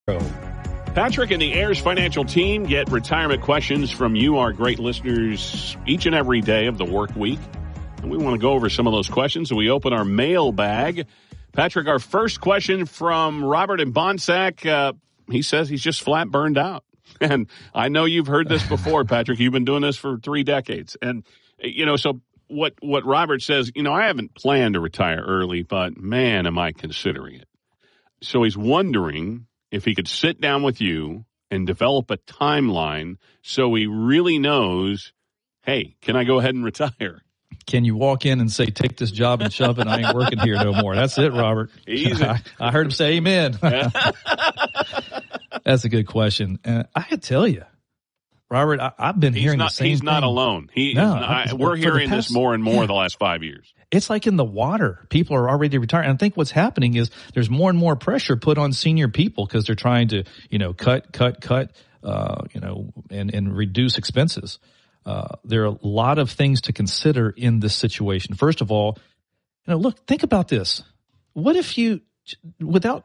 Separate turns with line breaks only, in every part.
Patrick and the Heirs Financial team get retirement questions from you, our great listeners, each and every day of the work week. And we want to go over some of those questions. So we open our mailbag. Patrick, our first question from Robert in Bonsack. He says he's just flat burned out. And I know you've heard this before, Patrick. You've been doing this for 3 decades. And, so what Robert says, I haven't planned to retire early, but, man, am I considering it. So he's wondering if he could sit down with you and develop a timeline so he really knows, hey, can I go ahead and retire?
Can you walk in and say, take this job and shove it, I ain't working here no more? That's it, Robert.
Easy.
I heard him say amen. That's a good question. And I could tell you, Robert, I've been hearing the same thing.
He's not alone. We're hearing this more and more the last 5 years.
It's like in the water. People are already retired. And I think what's happening is there's more and more pressure put on senior people because they're trying to, cut, and reduce expenses. There are a lot of things to consider in this situation. First of all, look, think about this. What if you, without,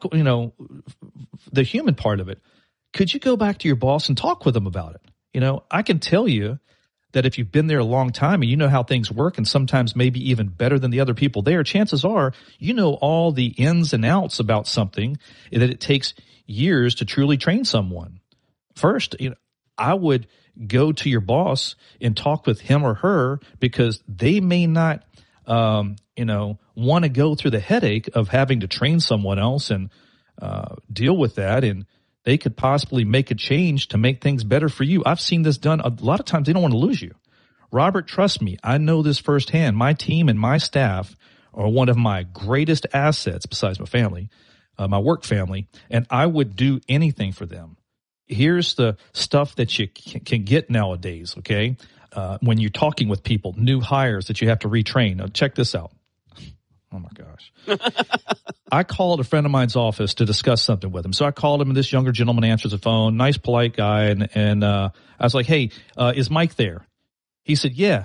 the human part of it, could you go back to your boss and talk with them about it? I can tell you that if you've been there a long time and you know how things work and sometimes maybe even better than the other people there, chances are you know all the ins and outs about something that it takes years to truly train someone. First, I would go to your boss and talk with him or her because they may not, want to go through the headache of having to train someone else and deal with that. And they could possibly make a change to make things better for you. I've seen this done. A lot of times they don't want to lose you. Robert, trust me, I know this firsthand. My team and my staff are one of my greatest assets besides my family, my work family, and I would do anything for them. Here's the stuff that you can get nowadays, okay? When you're talking with people, new hires that you have to retrain. Now, check this out. Oh, my gosh. I called a friend of mine's office to discuss something with him. So I called him, and this younger gentleman answers the phone, nice, polite guy. And I was like, hey, is Mike there? He said, yeah.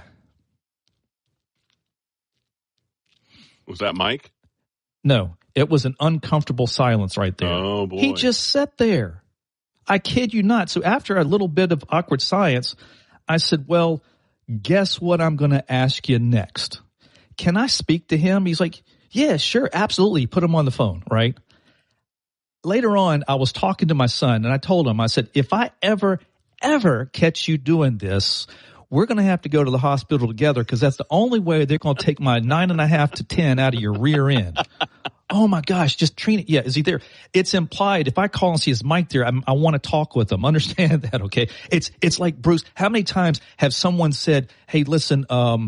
Was that Mike?
No, it was an uncomfortable silence right there.
Oh, boy.
He just sat there. I kid you not. So after a little bit of awkward silence, I said, well, guess what I'm going to ask you next? Can I speak to him? He's like, yeah, sure, absolutely. Put him on the phone, right? Later on, I was talking to my son, and I told him, I said, if I ever catch you doing this, we're going to have to go to the hospital together because that's the only way they're going to take my 9.5 to 10 out of your rear end. Oh, my gosh, just train it. Yeah, is he there? It's implied. If I call and see is Mike there, I want to talk with him. Understand that, okay? It's like, Bruce, how many times have someone said, hey, listen,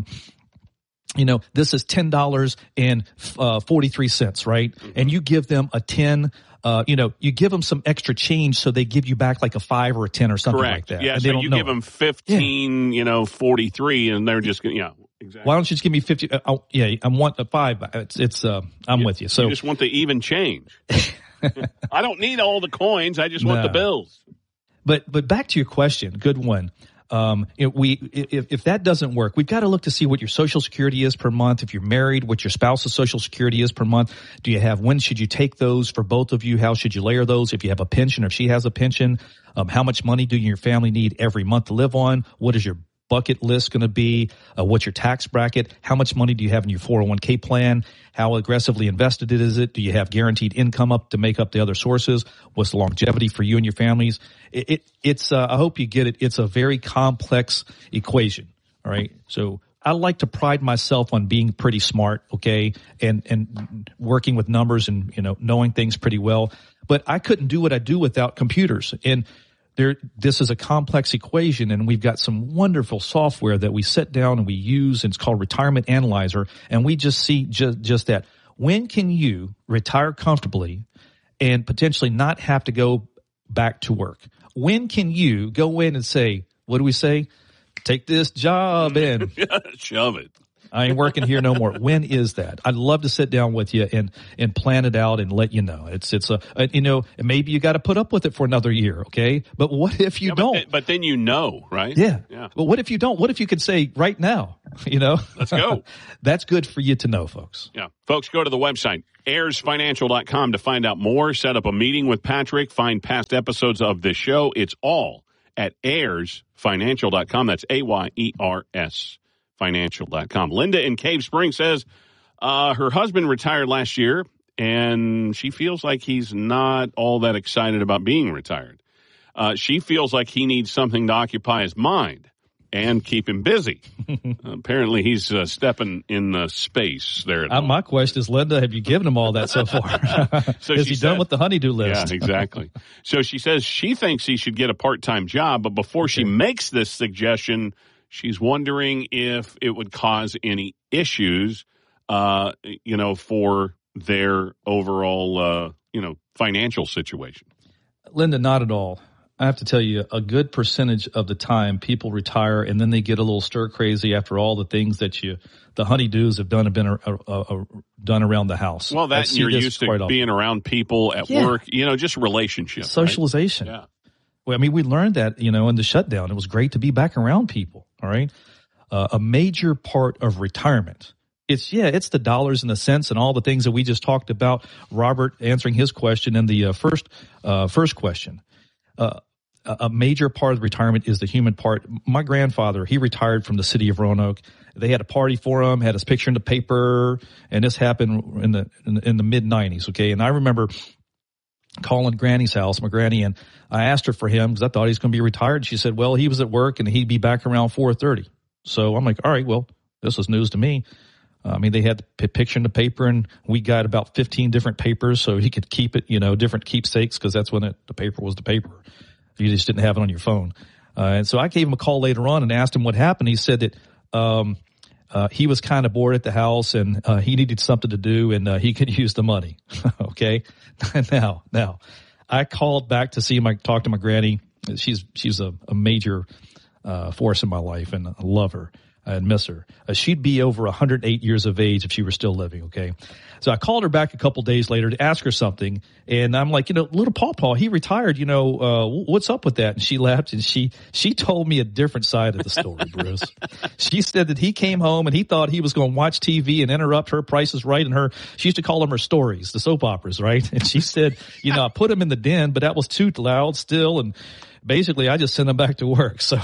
this is $10 and 43 cents, right? Mm-hmm. And you give them a 10, you give them some extra change so they give you back like a 5 or a 10 or something
Correct.
like that.
Yeah, so you give them 15, 43, and they're just, exactly.
Why don't you just give me 50? I want a 5. I'm with you. So
you just want the even change. I don't need all the coins. I just want the bills.
But back to your question, good one. If that doesn't work, we've got to look to see what your Social Security is per month. If you're married, what your spouse's Social Security is per month. When should you take those for both of you? How should you layer those? If you have a pension or if she has a pension, how much money do you and your family need every month to live on? What is your bucket list going to be? What's your tax bracket? How much money do you have in your 401k plan? How aggressively invested is it? Do you have guaranteed income up to make up the other sources? What's the longevity for you and your families? It's I hope you get it. It's a very complex equation. All right. So I like to pride myself on being pretty smart. Okay. And working with numbers and, knowing things pretty well, but I couldn't do what I do without computers. And this is a complex equation, and we've got some wonderful software that we sit down and we use, and it's called Retirement Analyzer, and we just see just that. When can you retire comfortably and potentially not have to go back to work? When can you go in and say, what do we say? Take this job and
shove it.
I ain't working here no more. When is that? I'd love to sit down with you and plan it out and let you know. It's maybe you got to put up with it for another year, okay? But what if you don't?
But then right?
Yeah. But what if you don't? What if you could say right now,
Let's go.
That's good for you to know, folks.
Yeah. Folks, go to the website, AyersFinancial.com, to find out more. Set up a meeting with Patrick. Find past episodes of this show. It's all at AyersFinancial.com. That's AYERS Financial.com. Linda in Cave Spring says her husband retired last year, and she feels like he's not all that excited about being retired. She feels like he needs something to occupy his mind and keep him busy. Apparently, he's stepping in the space there.
My question is, Linda, have you given him all that so far?
So
is he done with the honey-do list?
Yeah, exactly. So she says she thinks he should get a part-time job, but before she makes this suggestion, she's wondering if it would cause any issues, for their overall, financial situation.
Linda, not at all. I have to tell you, a good percentage of the time people retire and then they get a little stir crazy after all the things that the honeydews have been done around the house.
Well, that you're used to being around people at work, just relationships.
Socialization.
Right? Yeah.
Well, I mean, we learned that, in the shutdown. It was great to be back around people. All right. A major part of retirement. It's the dollars and the cents and all the things that we just talked about. Robert answering his question in the first question. A major part of retirement is the human part. My grandfather, he retired from the city of Roanoke. They had a party for him, had his picture in the paper, and this happened in the mid-90s. Okay, and I remember calling Granny's house, my granny, and I asked her for him because I thought he was going to be retired. She said, well, he was at work and he'd be back around 4:30. So I'm like, all right, well, this was news to me. They had the picture in the paper, and we got about 15 different papers so he could keep it, different keepsakes, because that's when the paper was the paper. You just didn't have it on your phone. And so I gave him a call later on and asked him what happened. He said that he was kind of bored at the house, and he needed something to do, and he could use the money. Okay? Now, I called back to see him. I talked to my granny. She's a major force in my life, and I love her. I miss her. She'd be over 108 years of age if she were still living, okay? So I called her back a couple days later to ask her something, and I'm like, little Paw, he retired, what's up with that? And she laughed, and she told me a different side of the story, Bruce. She said that he came home, and he thought he was going to watch TV and interrupt her Price is Right, and she used to call them her stories, the soap operas, right? And she said, I put him in the den, but that was too loud still, and basically, I just sent them back to work. So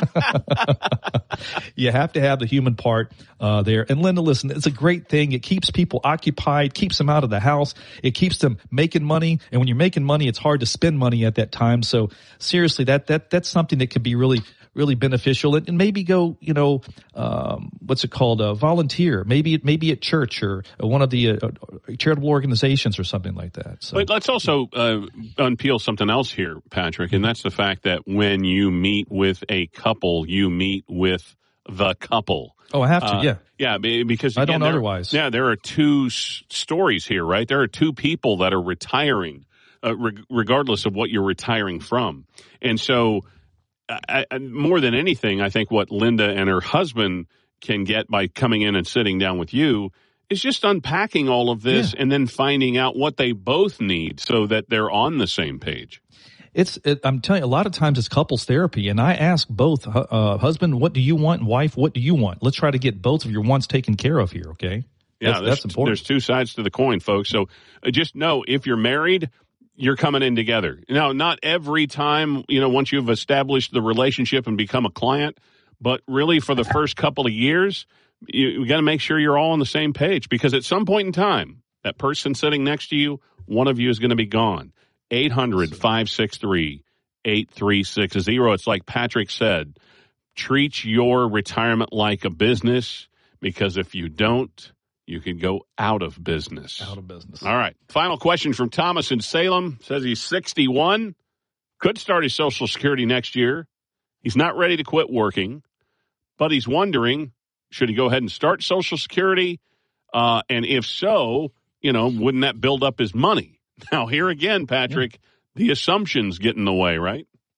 you have to have the human part there. And Linda, listen, it's a great thing. It keeps people occupied, keeps them out of the house. It keeps them making money. And when you're making money, it's hard to spend money at that time. So seriously, that's something that could be really, really beneficial. And maybe go, what's it called? Volunteer. Maybe at church or one of the charitable organizations or something like that. So.
But let's also unpeel something else here, Patrick, and that's the fact that when you meet with a couple, you meet with the couple.
Oh, I have to, yeah.
Yeah, because
I don't otherwise.
Yeah, there are two stories here, right? There are two people that are retiring, regardless of what you're retiring from. And so more than anything, I think what Linda and her husband can get by coming in and sitting down with you is just unpacking all of this and then finding out what they both need so that they're on the same page.
I'm telling you, a lot of times it's couples therapy, and I ask both, husband, what do you want, and wife, what do you want? Let's try to get both of your wants taken care of here, okay?
Yeah,
that's important.
There's two sides to the coin, folks. So just know, if you're married, you're coming in together. Now, not every time, once you've established the relationship and become a client, but really for the first couple of years, you got to make sure you're all on the same page, because at some point in time, that person sitting next to you, one of you is going to be gone. 800-563-8360. It's like Patrick said, treat your retirement like a business, because if you don't, you can go out of business.
Out of business.
All right. Final question from Thomas in Salem. Says he's 61, could start his Social Security next year. He's not ready to quit working, but he's wondering, should he go ahead and start Social Security? And if so, wouldn't that build up his money? Now, here again, Patrick, the assumptions get in the way, right?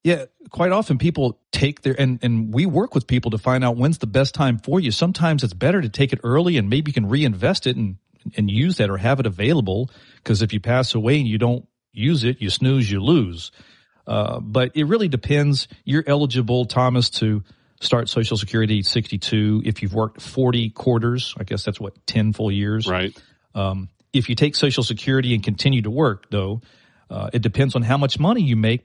Yeah, quite often people take and we work with people to find out when's the best time for you. Sometimes it's better to take it early and maybe you can reinvest it and use that or have it available, because if you pass away and you don't use it, you snooze, you lose. But it really depends. You're eligible, Thomas, to start Social Security at 62 if you've worked 40 quarters. I guess that's 10 full years.
Right.
If you take Social Security and continue to work, though, it depends on how much money you make